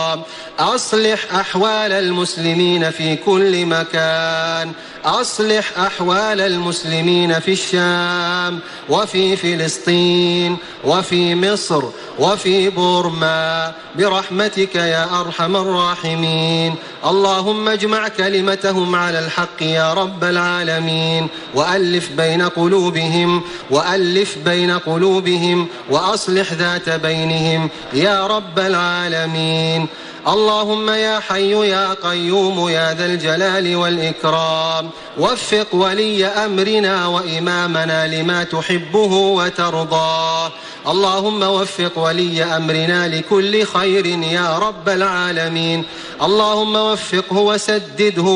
والإكرام. أصلح أحوال المسلمين في كل مكان، أصلح أحوال المسلمين في الشام وفي فلسطين وفي مصر وفي بورما برحمتك يا أرحم الراحمين. اللهم اجمع كلمتهم على الحق يا رب العالمين، وألف بين قلوبهم وأصلح ذات بينهم يا رب العالمين. اللهم يا حي يا قيوم يا ذا الجلال والإكرام، وفق ولي أمرنا وإمامنا لما تحبه وترضاه. اللهم وفق ولي أمرنا لكل خير يا رب العالمين. اللهم وفقه وسدده